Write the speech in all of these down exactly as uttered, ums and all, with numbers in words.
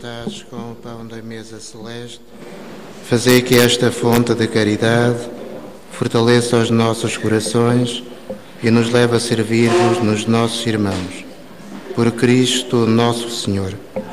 alimentais com o pão da mesa celeste, fazei que esta fonte de caridade fortaleça os nossos corações e nos leve a servir-vos nos nossos irmãos. Por Cristo nosso Senhor.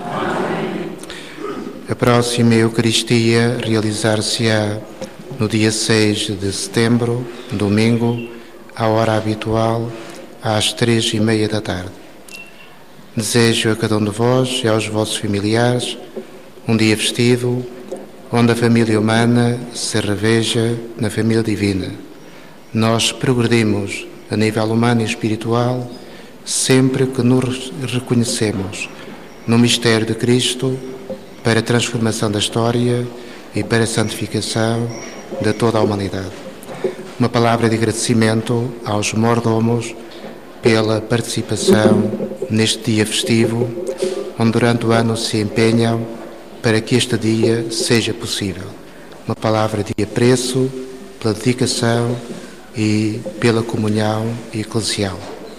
A próxima Eucaristia realizar-se-á no dia seis de setembro, domingo, à hora habitual, às três e meia da tarde. Desejo a cada um de vós e aos vossos familiares um dia festivo, onde a família humana se reveja na família divina. Nós progredimos a nível humano e espiritual sempre que nos reconhecemos no mistério de Cristo para a transformação da história e para a santificação de toda a humanidade. Uma palavra de agradecimento aos mordomos pela participação neste dia festivo, onde durante o ano se empenham para que este dia seja possível. Uma palavra de apreço pela dedicação e pela comunhão eclesial.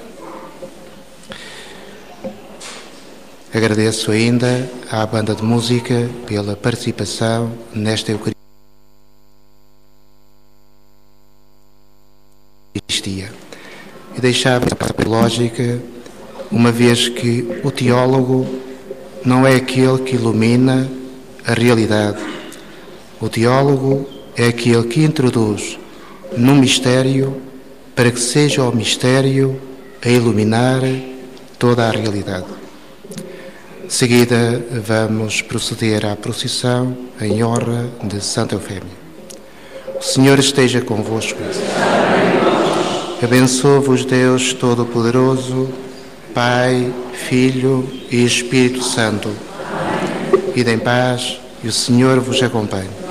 Agradeço ainda à banda de música pela participação nesta Eucaristia. E deixava a parte lógica, uma vez que o teólogo não é aquele que ilumina a realidade. O teólogo é aquele que introduz no mistério para que seja o mistério a iluminar toda a realidade. De seguida, vamos proceder à procissão em honra de Santa Eufémia. O Senhor esteja convosco. Abençoe-vos Deus Todo-Poderoso, Pai, Filho e Espírito Santo. Ide em paz e o Senhor vos acompanhe.